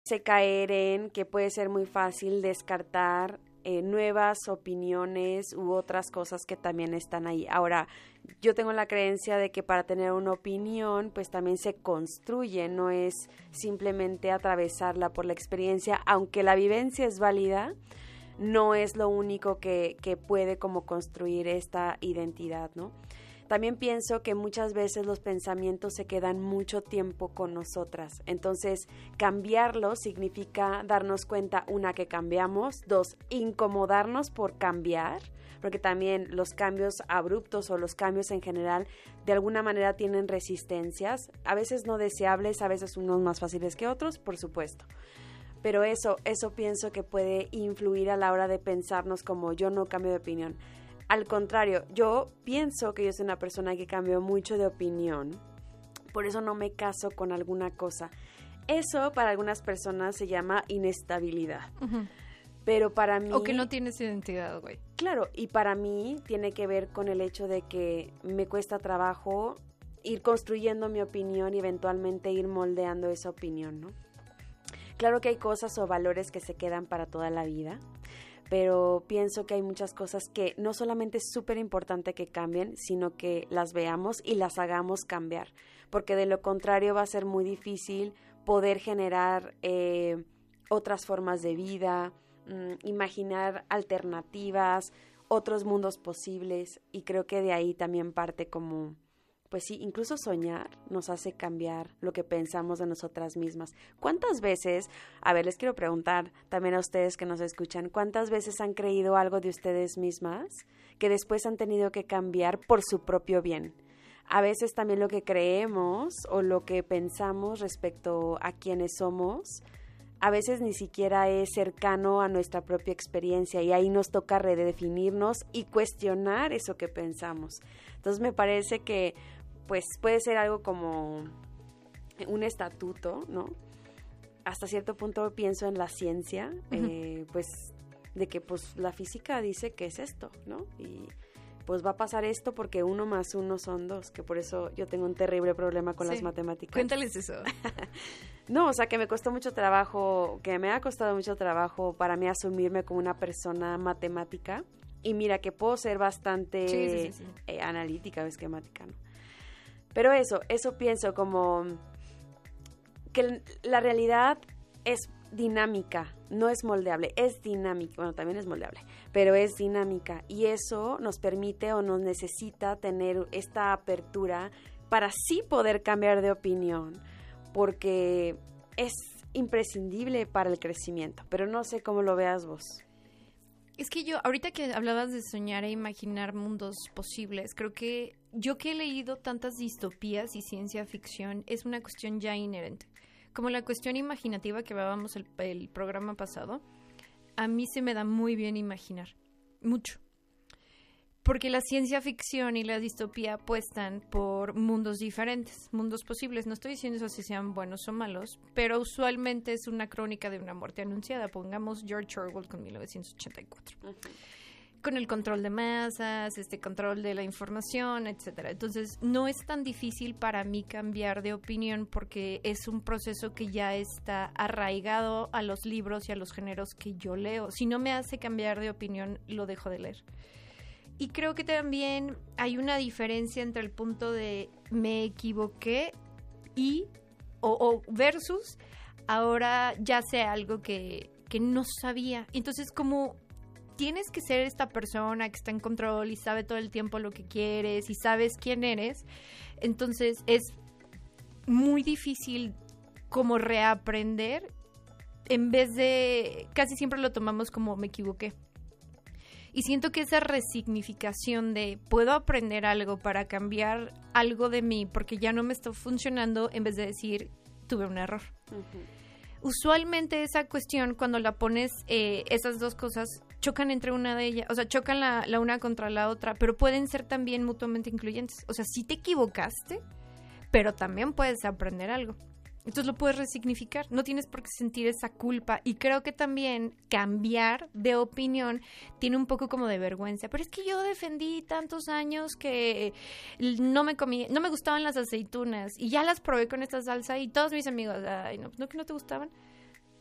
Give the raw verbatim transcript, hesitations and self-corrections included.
se caer en que puede ser muy fácil descartar eh, nuevas opiniones u otras cosas que también están ahí. Ahora, yo tengo la creencia de que para tener una opinión, pues también se construye, no es simplemente atravesarla por la experiencia, aunque la vivencia es válida, no es lo único que, que puede como construir esta identidad, ¿no? También pienso que muchas veces los pensamientos se quedan mucho tiempo con nosotras. Entonces, cambiarlos significa darnos cuenta, una, que cambiamos, dos, incomodarnos por cambiar, porque también los cambios abruptos o los cambios en general de alguna manera tienen resistencias, a veces no deseables, a veces unos más fáciles que otros, por supuesto. Pero eso, eso pienso que puede influir a la hora de pensarnos como yo no cambio de opinión. Al contrario, yo pienso que yo soy una persona que cambió mucho de opinión, por eso no me caso con alguna cosa. Eso para algunas personas se llama inestabilidad, uh-huh. Pero para mí... O que no tienes identidad, güey. Claro, y para mí tiene que ver con el hecho de que me cuesta trabajo ir construyendo mi opinión y eventualmente ir moldeando esa opinión, ¿no? Claro que hay cosas o valores que se quedan para toda la vida, pero pienso que hay muchas cosas que no solamente es súper importante que cambien, sino que las veamos y las hagamos cambiar, porque de lo contrario va a ser muy difícil poder generar eh, otras formas de vida, mmm, imaginar alternativas, otros mundos posibles, y creo que de ahí también parte como... Pues sí, incluso soñar nos hace cambiar lo que pensamos de nosotras mismas. ¿Cuántas veces, a ver, les quiero preguntar también a ustedes que nos escuchan, ¿cuántas veces han creído algo de ustedes mismas que después han tenido que cambiar por su propio bien? A veces también lo que creemos o lo que pensamos respecto a quienes somos, a veces ni siquiera es cercano a nuestra propia experiencia y ahí nos toca redefinirnos y cuestionar eso que pensamos. Entonces me parece que pues puede ser algo como un estatuto, ¿no? Hasta cierto punto pienso en la ciencia, uh-huh. eh, pues de que pues la física dice que es esto, ¿no? Y pues va a pasar esto porque uno más uno son dos, que por eso yo tengo un terrible problema con sí. las matemáticas. Cuéntales eso. No, o sea, que me costó mucho trabajo, que me ha costado mucho trabajo para mí asumirme como una persona matemática. Y mira que puedo ser bastante sí, sí, sí, sí. Eh, analítica o esquemática, ¿no? Pero eso, eso pienso como que la realidad es dinámica, no es moldeable, es dinámica, bueno, también es moldeable, pero es dinámica y eso nos permite o nos necesita tener esta apertura para sí poder cambiar de opinión, porque es imprescindible para el crecimiento, pero no sé cómo lo veas vos. Es que yo, ahorita que hablabas de soñar e imaginar mundos posibles, creo que yo que he leído tantas distopías y ciencia ficción, es una cuestión ya inherente. Como la cuestión imaginativa que hablábamos el, el programa pasado, a mí se me da muy bien imaginar, mucho. Porque la ciencia ficción y la distopía apuestan por mundos diferentes, mundos posibles. No estoy diciendo eso si sean buenos o malos, pero usualmente es una crónica de una muerte anunciada. Pongamos George Orwell con mil novecientos ochenta y cuatro. Uh-huh. Con el control de masas, este control de la información, etcétera. Entonces, no es tan difícil para mí cambiar de opinión porque es un proceso que ya está arraigado a los libros y a los géneros que yo leo. Si no me hace cambiar de opinión, lo dejo de leer. Y creo que también hay una diferencia entre el punto de me equivoqué y o, o versus ahora ya sé algo que, que no sabía. Entonces, como tienes que ser esta persona que está en control y sabe todo el tiempo lo que quieres y sabes quién eres, entonces es muy difícil como reaprender en vez de, casi siempre lo tomamos como me equivoqué. Y siento que esa resignificación de puedo aprender algo para cambiar algo de mí porque ya no me está funcionando en vez de decir tuve un error. Uh-huh. Usualmente esa cuestión cuando la pones, eh, esas dos cosas chocan entre una de ellas, o sea, chocan la, la una contra la otra, pero pueden ser también mutuamente incluyentes. O sea, sí te equivocaste, pero también puedes aprender algo. Entonces lo puedes resignificar, no tienes por qué sentir esa culpa y creo que también cambiar de opinión tiene un poco como de vergüenza, pero es que yo defendí tantos años que no me comí, no me gustaban las aceitunas y ya las probé con esta salsa y todos mis amigos, ay, no, ¿no que no te gustaban?